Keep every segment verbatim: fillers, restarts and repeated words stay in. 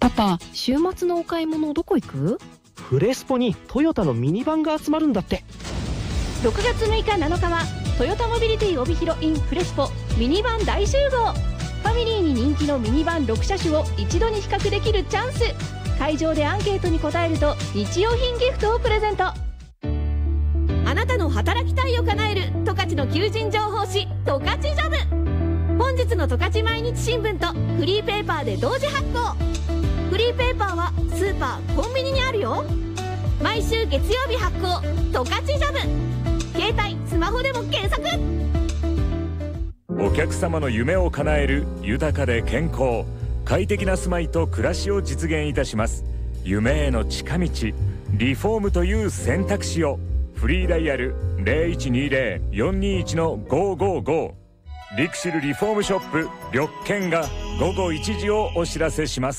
パパ、週末のお買い物どこ行く？ フレスポにトヨタのミニバンが集まるんだって。 ろくがつむいかなのかはトヨタモビリティ帯広 in フレスポミニバン大集合。ファミリーに人気のミニバンろくしゃしゅを一度に比較できるチャンス。会場でアンケートに答えると日用品ギフトをプレゼント。あなたの働きたいを叶える十勝の求人情報誌十勝ジョブ。本日の十勝毎日新聞とフリーペーパーで同時発行。フリーペーパーはスーパーコンビニにあるよ。毎週月曜日発行十勝ジョブ。携帯スマホでも検索。 お客様の夢を叶える豊かで健康快適な住まいと暮らしを実現いたします。夢への近道リフォームという選択肢を。フリーダイヤル ゼロいちにゼロ よんにいち ごごご。リクシルリフォームショップ緑見がごごいちじをお知らせします。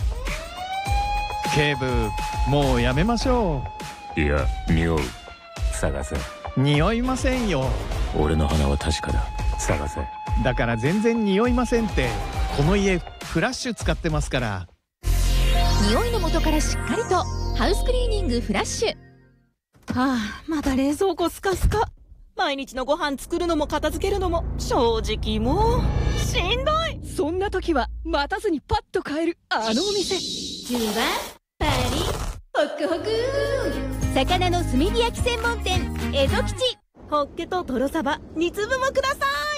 警部、もうやめましょう。いや、匂う。探せ。 匂いませんよ。 俺の鼻は確かだ。探せ。 だから全然匂いませんって。この家フラッシュ使ってますから。 匂いの元からしっかりとハウスクリーニングフラッシュ。 はあ、まだ冷蔵庫スカスカ。毎日のご飯作るのも片付けるのも正直もうしんどい。 そんな時は待たずにパッと買えるあのお店。 ジュワパリホクホク魚の炭火焼き専門店蝦夷吉。 ホッケとトロサバにつぶもください。